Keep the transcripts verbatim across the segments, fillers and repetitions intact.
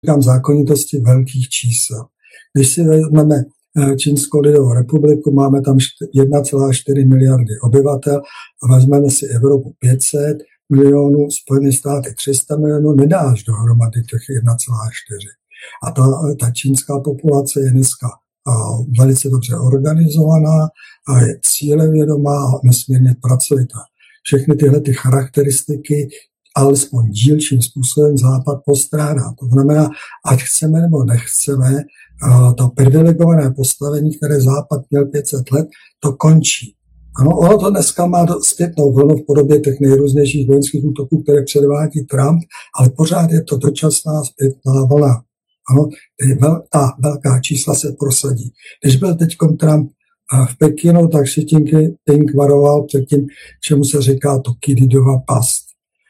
říkám zákonitosti velkých čísel. Když si vezmeme Čínskou lidovou republiku, máme tam jedna celá čtyři miliardy obyvatel a vezmeme si Evropu pět set milionů, Spojené státy tři sta milionů, nedáš dohromady těch jedna celá čtyři. A ta, ta čínská populace je dneska a velice dobře organizovaná a je cílevědomá a nesmírně pracovitá. Všechny tyhle ty charakteristiky alespoň dílčím způsobem Západ postrádá. To znamená, ať chceme nebo nechceme, to privilegované postavení, které Západ měl pět set let, to končí. Ano, ono to dneska má zpětnou vlnu v podobě těch nejrůznějších vojenských útoků, které předvádí Trump, ale pořád je to dočasná zpětná vlna. Ano, ta velká čísla se prosadí. Když byl teď Trump v Pekinu, tak Xi Jinping varoval před tím, čemu se říká Tukididova past.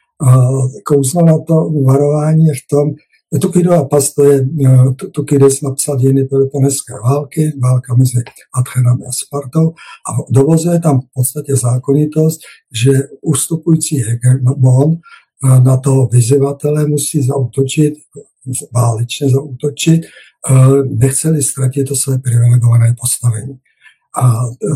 Kouzlo na to varování je v tom, Tukididova past, to je Tukidis napsal dějiny Peloponeské války, válka mezi Athénami a Spartou a dovozuje tam v podstatě zákonitost, že ustupující hegemon na toho vyzývatele musí zaútočit, válečně zaútočit, nechceli ztratit to své privilegované postavení. A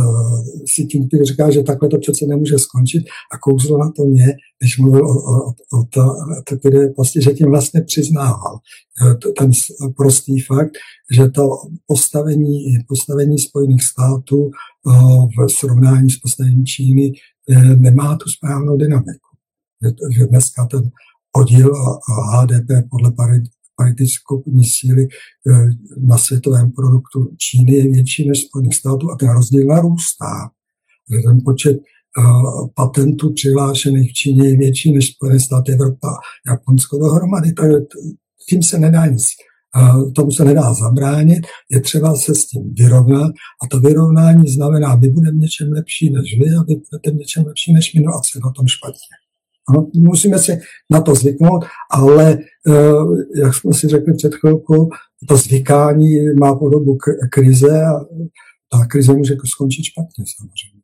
si tím ty říká, že takhle to přece nemůže skončit a kouzlo na tom je, když mluvil o, o, o to, to kde prostě, že tím vlastně přiznával ten prostý fakt, že to postavení, postavení Spojených států v srovnání s postavením Číny nemá tu správnou dynamiku. Že dneska ten podíl H D P podle parity kupní síly na světovém produktu Číny je větší než Spojených států a ten rozdíl narůstá. Ten počet patentů přihlášených v Číně je větší než Spojené státy, Evropa a Japonsko dohromady. Tím se nedá nic. Tomu se nedá zabránit, je třeba se s tím vyrovnat a to vyrovnání znamená, my budeme něčem lepší než vy a vy budete něčem lepší než my, no a co je na tom špatně. Ano, musíme si na to zvyknout, ale jak jsme si řekli před chvilkou, to zvykání má podobu krize a ta krize může skončit špatně samozřejmě.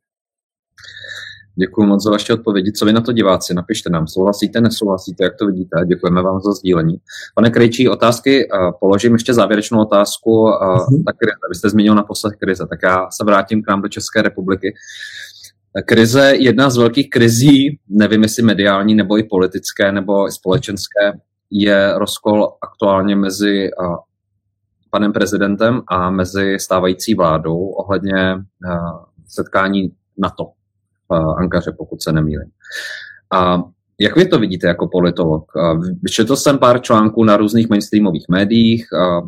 Děkuji moc za vaše odpovědi. Co vy na to diváci? Napište nám, souhlasíte, nesouhlasíte, jak to vidíte. Děkujeme vám za sdílení. Pane Krejčí, otázky, položím ještě závěrečnou otázku. Mm-hmm. Tak vy jste zmínil naposled krize, tak já se vrátím k nám do České republiky. Krize, jedna z velkých krizí, nevím jestli mediální, nebo i politické, nebo i společenské, je rozkol aktuálně mezi panem prezidentem a mezi stávající vládou ohledně setkání NATO v Ankaře, pokud se nemýlím. A jak vy to vidíte jako politolog? Četl jsem pár článků na různých mainstreamových médiích.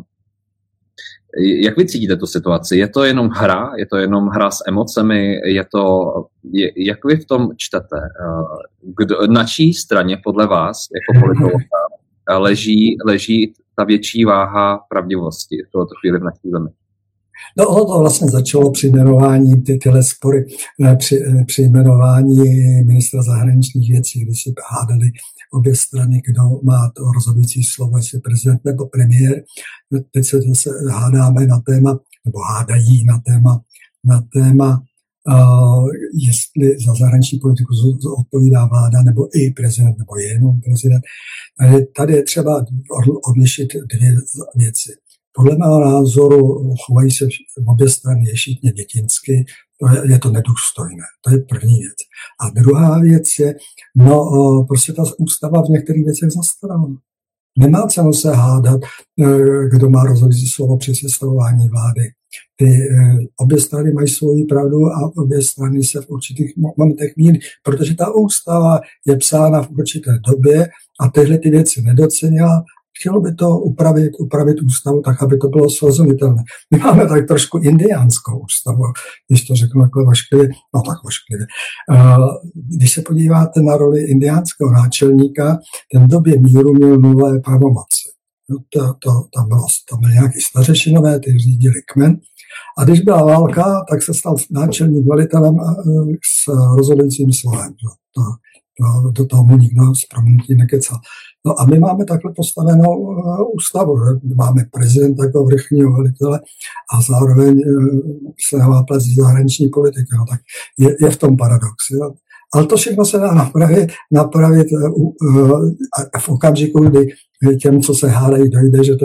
Jak vy cítíte tu situaci? Je to jenom hra? Je to jenom hra s emocemi? Je to, je, jak vy v tom čtete? Kdo, na čí straně podle vás jako politologa leží, leží ta větší váha pravdivosti v této chvíli v naší zemi? No, ono to vlastně začalo při jmenování, ty, tyhle spory, při, při jmenování ministra zahraničních věcí, kdy se hádali obě strany, kdo má to rozhodující slovo, jestli prezident nebo premiér. Teď se zase hádáme na téma, nebo hádají na téma, na téma uh, jestli za zahraniční politiku odpovídá vláda, nebo i prezident, nebo jenom prezident. Tady je třeba odlišit dvě věci. Podle mého názoru chovají se obě strany ješitně dětinsky, to je, je to nedůstojné, to je první věc. A druhá věc je, no prostě ta ústava v některých věcech zastarala. Nemá cenu se hádat, kdo má rozhodující slovo při sestavování vlády. Ty obě strany mají svoji pravdu a obě strany se v určitých momentech mýlí, protože ta ústava je psána v určité době a tyhle ty věci nedocenila. Chtělo by to upravit, upravit ústavu tak, aby to bylo srozumitelné. My máme tak trošku indiánskou ústavu, když to řeknu takhle vašklivě, no tak vašklivě. Když se podíváte na roli indiánského náčelníka, ten v době míru měl nulové pravomoci. No to, to, tam, bylo, tam byly nějaký stařešinové, ty řídili kmen. A když byla válka, tak se stal náčelník velitelem s rozhodujícím slovem. To, to, do toho mu nikdo z prominentí nekecal. No a my máme takhle postavenou uh, ústavu, že máme prezidenta jako vrchního velitele a zároveň uh, se neváple z zahraniční politiky. No, tak je, je v tom paradox. Jo. Ale to všechno se dá napravit, napravit uh, uh, v okamžiku, kdy těm, co se hádají, dojde, že to